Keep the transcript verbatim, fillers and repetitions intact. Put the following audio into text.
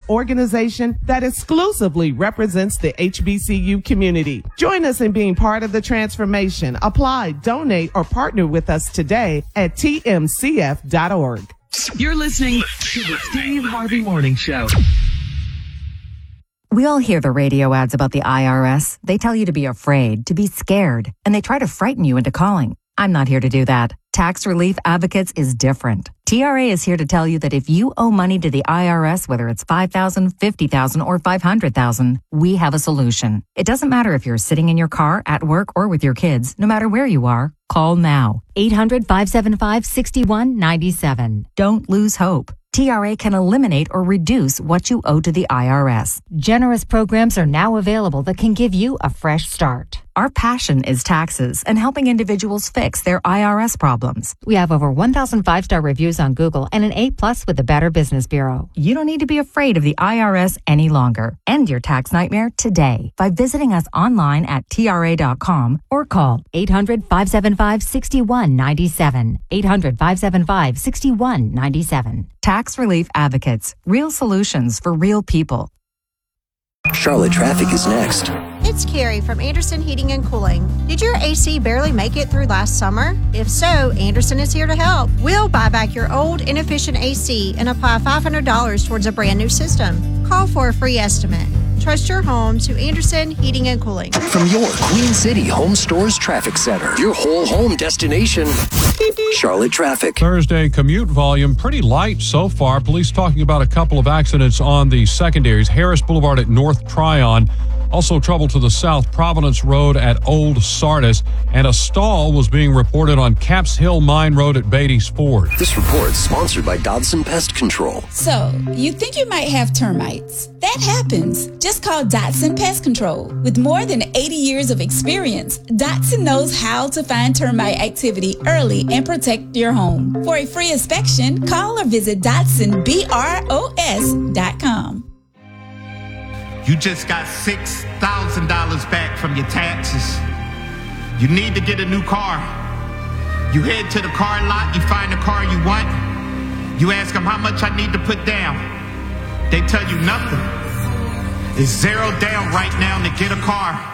organization that exclusively represents the H B C U community. Join us in being part of the transformation. Apply, donate, or partner with us today at T M C F dot org. You're listening to the Steve Harvey Morning Show. We all hear the radio ads about the I R S. They tell you to be afraid, to be scared, and they try to frighten you into calling. I'm not here to do that. Tax Relief Advocates is different. T R A is here to tell you that if you owe money to the I R S, whether it's five thousand dollars, fifty thousand dollars, or five hundred thousand dollars, we have a solution. It doesn't matter if you're sitting in your car, at work, or with your kids. No matter where you are, call now. eight hundred, five seven five, six one nine seven. Don't lose hope. T R A can eliminate or reduce what you owe to the I R S. Generous programs are now available that can give you a fresh start. Our passion is taxes and helping individuals fix their I R S problems. We have over one thousand five-star reviews on Google and an A plus with the Better Business Bureau. You don't need to be afraid of the I R S any longer. End your tax nightmare today by visiting us online at T R A dot com or call eight hundred, five seven five, six one nine seven. eight hundred, five seven five, six one nine seven. Tax Relief Advocates. Real solutions for real people. Charlotte Traffic is next. It's Carrie from Anderson Heating and Cooling. Did your A C barely make it through last summer? If so, Anderson is here to help. We'll buy back your old, inefficient A C and apply five hundred dollars towards a brand new system. Call for a free estimate. Trust your home to Anderson Heating and Cooling. From your Queen City Home Stores Traffic Center, your whole home destination, Charlotte Traffic. Thursday commute volume pretty light so far. Police talking about a couple of accidents on the secondaries. Harris Boulevard at North Tryon. Also trouble to the south, Providence Road at Old Sardis. And a stall was being reported on Caps Hill Mine Road at Beatty's Ford. This report is sponsored by Dodson Pest Control. So, you think you might have termites? That happens. Just call Dodson Pest Control. With more than eighty years of experience, Dodson knows how to find termite activity early and protect your home. For a free inspection, call or visit Dodson Bros dot com. You just got six thousand dollars back from your taxes. You need to get a new car. You head to the car lot, you find the car you want. You ask them how much I need to put down. They tell you nothing. It's zero down right now to get a car.